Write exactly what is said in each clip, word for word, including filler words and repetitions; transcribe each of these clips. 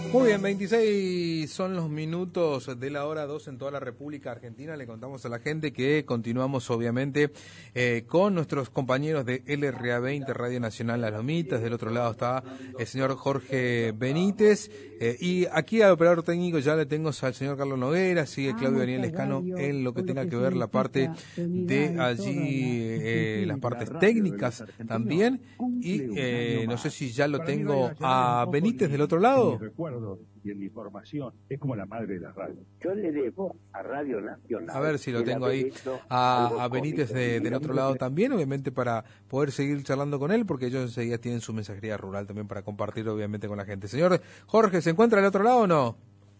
Muy bien, veintiséis son los minutos de la hora dos en toda la República Argentina. Le contamos a la gente que continuamos obviamente eh, con nuestros compañeros de L R A veinte, Radio Nacional Las Lomitas. Del otro lado está el señor Jorge Benítez. Eh, y aquí al operador técnico ya le tengo al señor Carlos Noguera, sigue Claudio Daniel Escano en lo que tenga que ver la parte de allí, eh, las partes técnicas también. Y eh, no sé si ya lo tengo a Benítez del otro lado. Y en la información, es como la madre de la radio. Yo le debo a Radio Nacional. A ver si lo tengo ahí a, a Benítez de, del otro lado también, obviamente para poder seguir charlando con él, porque ellos enseguida tienen su mensajería rural también para compartir obviamente con la gente. Señor Jorge, ¿se encuentra del otro lado o no?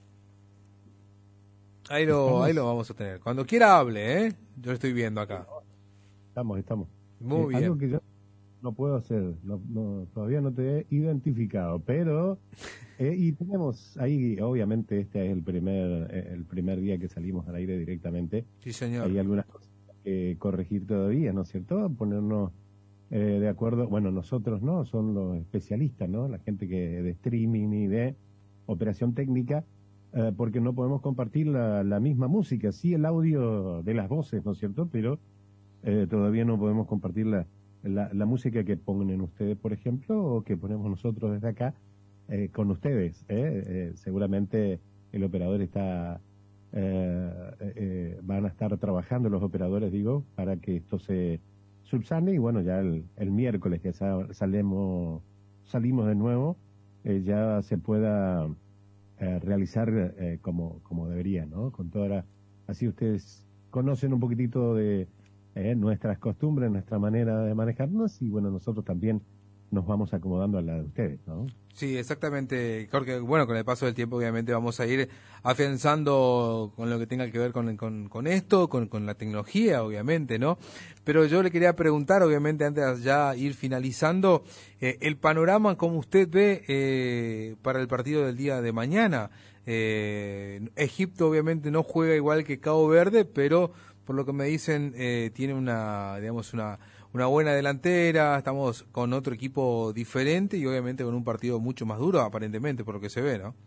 Ahí lo, ahí lo vamos a tener. Cuando quiera hable, ¿eh? Yo lo estoy viendo acá. Estamos, estamos. Muy eh, bien. Algo que yo no puedo hacer, no, no, todavía no te he identificado, pero eh, y tenemos ahí, obviamente este es el primer eh, el primer día que salimos al aire directamente. Sí, señor. Hay algunas cosas que corregir todavía, ¿no es cierto? Ponernos eh, de acuerdo, bueno, nosotros no, son los especialistas, ¿no? La gente que de streaming y de operación técnica, eh, porque no podemos compartir la, la misma música, sí el audio de las voces, ¿no es cierto? Pero eh, todavía no podemos compartir la La, la música que ponen ustedes, por ejemplo, o que ponemos nosotros desde acá eh, con ustedes. ¿eh? Eh, seguramente el operador está, eh, eh, van a estar trabajando los operadores, digo, para que esto se subsane y bueno, ya el, el miércoles que sa salemos, salimos de nuevo, eh, ya se pueda eh, realizar eh, como, como debería, ¿no? Con toda la, así ustedes conocen un poquitito de Eh, nuestras costumbres, nuestra manera de manejarnos y bueno, nosotros también nos vamos acomodando a la de ustedes, ¿no? Sí, exactamente, Jorge. Bueno, con el paso del tiempo obviamente vamos a ir afianzando con lo que tenga que ver con, con, con esto, con, con la tecnología, obviamente, ¿no? Pero yo le quería preguntar, obviamente, antes de ya ir finalizando, eh, el panorama, como usted ve eh, para el partido del día de mañana. Eh, Egipto obviamente no juega igual que Cabo Verde, pero por lo que me dicen, eh, tiene una, digamos, una, una buena delantera, estamos con otro equipo diferente y obviamente con un partido mucho más duro, aparentemente, por lo que se ve, ¿no?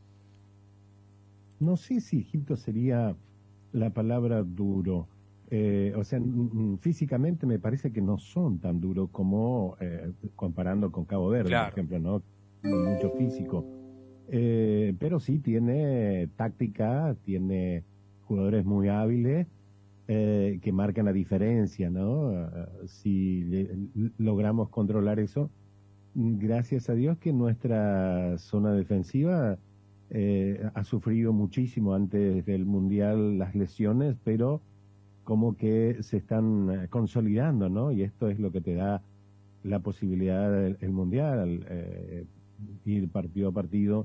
No sé si Egipto sería la palabra duro. Eh, o sea, físicamente me parece que no son tan duros como eh, comparando con Cabo Verde, claro, por ejemplo, ¿no? Mucho físico. Eh, pero sí tiene táctica, tiene jugadores muy hábiles, Eh, que marcan la diferencia, ¿no? Uh, si le, logramos controlar eso, gracias a Dios que nuestra zona defensiva eh, ha sufrido muchísimo antes del Mundial las lesiones, pero como que se están consolidando, ¿no? Y esto es lo que te da la posibilidad del el Mundial, eh, ir partido a partido,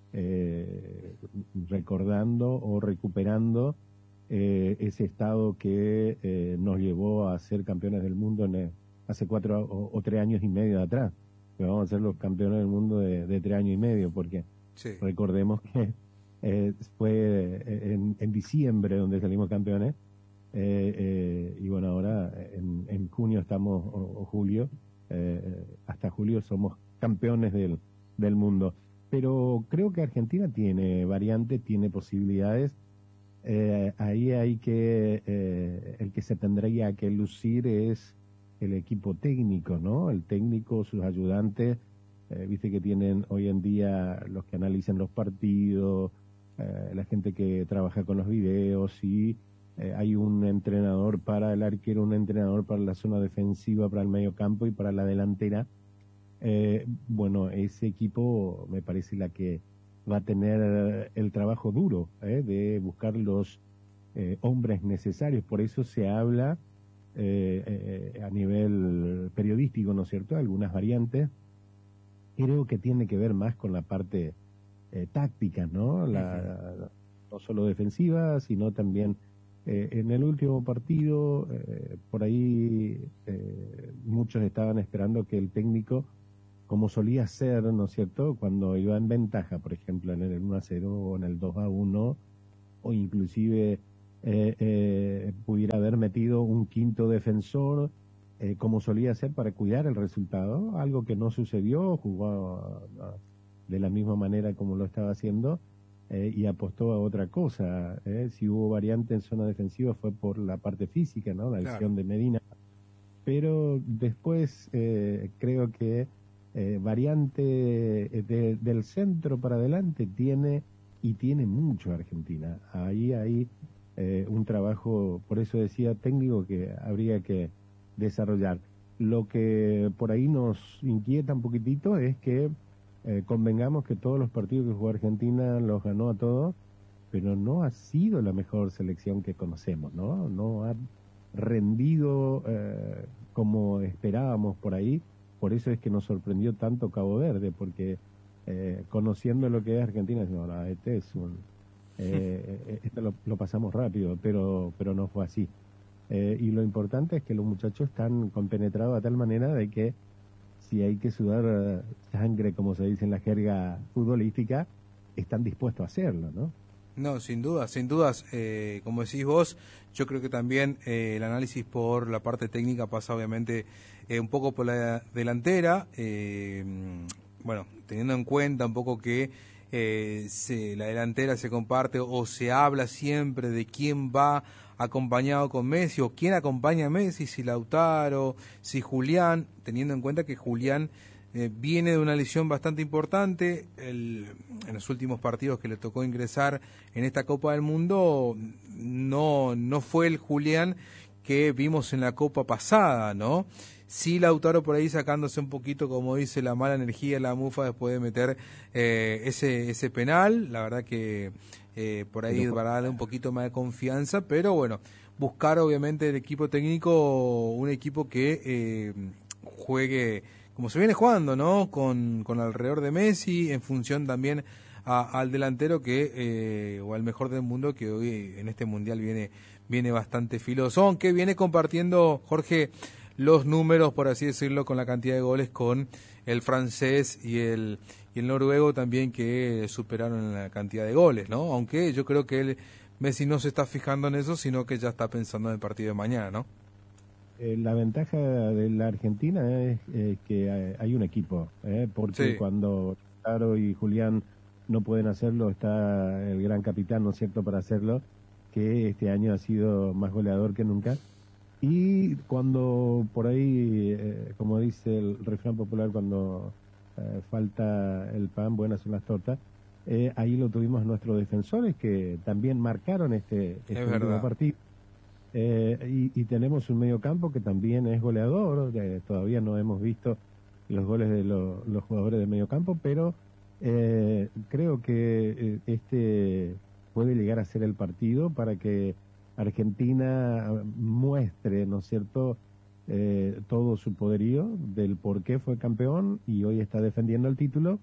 eh, recordando o recuperando Eh, ese estado que eh, nos llevó a ser campeones del mundo en el, hace cuatro o, o tres años y medio de atrás. Que vamos a ser los campeones del mundo de, de tres años y medio, porque sí, recordemos que eh, fue en, en diciembre donde salimos campeones, eh, eh, y bueno, ahora en, en junio estamos, o, o julio, eh, hasta julio somos campeones del, del mundo. Pero creo que Argentina tiene variantes, tiene posibilidades. Eh, ahí hay que, eh, el que se tendría que lucir es el equipo técnico, ¿no? El técnico, sus ayudantes, eh, viste que tienen hoy en día los que analizan los partidos, eh, la gente que trabaja con los videos y eh, hay un entrenador para el arquero, un entrenador para la zona defensiva, para el medio campo y para la delantera. Eh, bueno, ese equipo me parece la que va a tener el trabajo duro ¿eh? de buscar los eh, hombres necesarios. Por eso se habla eh, eh, a nivel periodístico, ¿no es cierto?, algunas variantes. Creo que tiene que ver más con la parte eh, táctica, ¿no? La, uh-huh. No solo defensiva, sino también eh, en el último partido, eh, por ahí eh, muchos estaban esperando que el técnico, como solía ser, ¿no es cierto?, cuando iba en ventaja, por ejemplo, en el uno a cero o en el dos a uno, o inclusive eh, eh, pudiera haber metido un quinto defensor, eh, como solía ser, para cuidar el resultado, algo que no sucedió, jugó a, a, de la misma manera como lo estaba haciendo eh, y apostó a otra cosa. Eh. Si hubo variante en zona defensiva fue por la parte física, ¿no? La Claro. lesión de Medina. Pero después eh, creo que eh, variante de, del centro para adelante tiene y tiene mucho Argentina. Ahí hay eh, un trabajo, por eso decía técnico, que habría que desarrollar. Lo que por ahí nos inquieta un poquitito es que eh, convengamos que todos los partidos que jugó Argentina los ganó a todos, pero no ha sido la mejor selección que conocemos, ¿no? No ha rendido eh, como esperábamos por ahí. Por eso es que nos sorprendió tanto Cabo Verde, porque eh, conociendo lo que es Argentina, no, no, este es un, eh, este lo, lo pasamos rápido, pero pero no fue así. Eh, y lo importante es que los muchachos están compenetrados de tal manera de que si hay que sudar uh, sangre, como se dice en la jerga futbolística, están dispuestos a hacerlo, ¿no? No, sin duda, sin dudas, eh, como decís vos, yo creo que también eh, el análisis por la parte técnica pasa obviamente eh, un poco por la delantera, eh, bueno, teniendo en cuenta un poco que eh, se, la delantera se comparte o se habla siempre de quién va acompañado con Messi o quién acompaña a Messi, si Lautaro, si Julián, teniendo en cuenta que Julián Eh, viene de una lesión bastante importante. El, en los últimos partidos que le tocó ingresar en esta Copa del Mundo no, no fue el Julián que vimos en la Copa pasada, ¿no? Sí, Lautaro por ahí sacándose un poquito, como dice, la mala energía, la mufa después de meter eh, ese, ese penal. La verdad que eh, por ahí para darle un poquito más de confianza, pero bueno, buscar obviamente el equipo técnico, un equipo que eh, juegue como se viene jugando, ¿no? Con, con alrededor de Messi, en función también a, al delantero que eh, o al mejor del mundo que hoy en este mundial viene viene bastante filoso, aunque viene compartiendo, Jorge, los números, por así decirlo, con la cantidad de goles con el francés y el y el noruego también, que superaron la cantidad de goles, ¿no? Aunque yo creo que el Messi no se está fijando en eso, sino que ya está pensando en el partido de mañana, ¿no? Eh, la ventaja de la Argentina es eh, que hay un equipo, eh, porque sí. Cuando Lautaro y Julián no pueden hacerlo, está el gran capitán, ¿no es cierto?, para hacerlo, que este año ha sido más goleador que nunca. Y cuando por ahí, eh, como dice el refrán popular, cuando eh, falta el pan, buenas son las tortas, eh, ahí lo tuvimos nuestros defensores que también marcaron este, este último partido. Eh, y, y tenemos un mediocampo que también es goleador, eh, todavía no hemos visto los goles de lo, los jugadores de mediocampo, pero eh, creo que eh, este puede llegar a ser el partido para que Argentina muestre, ¿no es cierto?, eh, todo su poderío del por qué fue campeón y hoy está defendiendo el título,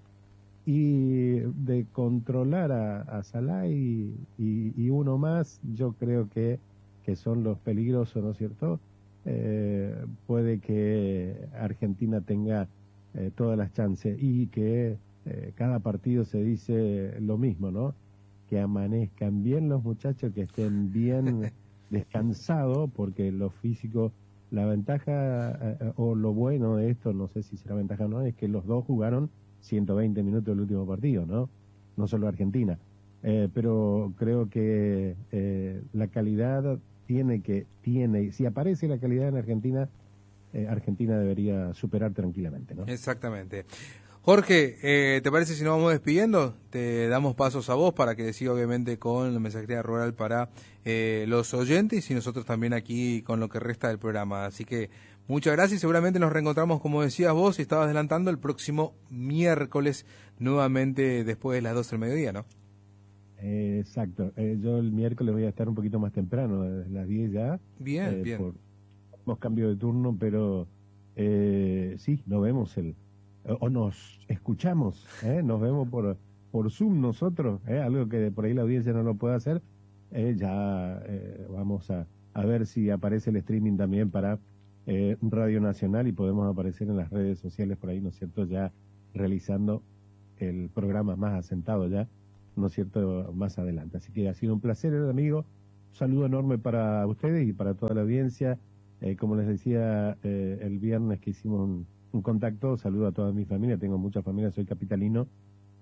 y de controlar a, a Salah y, y, y uno más, yo creo que que son los peligrosos, ¿no es cierto? Eh, puede que Argentina tenga eh, todas las chances y que eh, cada partido se dice lo mismo, ¿no? Que amanezcan bien los muchachos, que estén bien descansados, porque lo físico, la ventaja eh, o lo bueno de esto, no sé si será ventaja o no, es que los dos jugaron ciento veinte minutos del último partido, ¿no? No solo Argentina. Eh, pero creo que eh, la calidad tiene que, tiene, si aparece la calidad en Argentina, eh, Argentina debería superar tranquilamente, ¿no? Exactamente. Jorge, eh, ¿te parece si nos vamos despidiendo? Te damos pasos a vos para que le siga obviamente con la mensajería rural para eh, los oyentes y nosotros también aquí con lo que resta del programa. Así que muchas gracias y seguramente nos reencontramos, como decías vos, y estabas adelantando, el próximo miércoles nuevamente después de las doce del mediodía, ¿no? Eh, exacto, eh, yo el miércoles voy a estar un poquito más temprano, desde las diez ya. Bien, eh, bien. Por, hemos cambio de turno, pero eh, sí, nos vemos el, o nos escuchamos, ¿eh? Nos vemos por, por Zoom nosotros, ¿eh? Algo que por ahí la audiencia no lo puede hacer. Eh, ya eh, vamos a, a ver si aparece el streaming también para eh, Radio Nacional y podemos aparecer en las redes sociales por ahí, ¿no es cierto? Ya realizando el programa más asentado ya, ¿no es cierto?, más adelante. Así que ha sido un placer, amigo. Un saludo enorme para ustedes y para toda la audiencia. Eh, como les decía eh, el viernes que hicimos un, un contacto, saludo a toda mi familia. Tengo mucha familia, soy capitalino.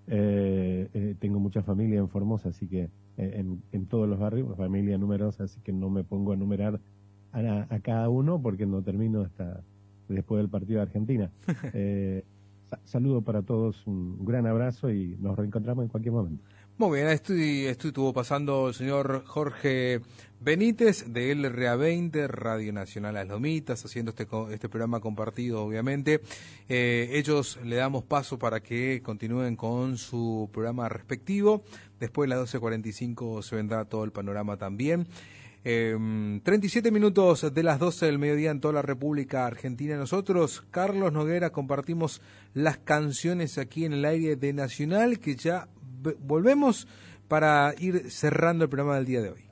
Eh, eh, tengo mucha familia en Formosa, así que eh, en, en todos los barrios, familia numerosa, así que no me pongo a enumerar a, a cada uno porque no termino hasta después del partido de Argentina. Eh, sa- saludo para todos, un gran abrazo y nos reencontramos en cualquier momento. Muy bien, esto, esto estuvo pasando el señor Jorge Benítez de L R A veinte, Radio Nacional Las Lomitas, haciendo este este programa compartido, obviamente. Eh, ellos le damos paso para que continúen con su programa respectivo. Después de las doce cuarenta y cinco se vendrá todo el panorama también. Eh, treinta y siete minutos de las doce del mediodía en toda la República Argentina. Nosotros, Carlos Noguera, compartimos las canciones aquí en el aire de Nacional, que ya volvemos para ir cerrando el programa del día de hoy.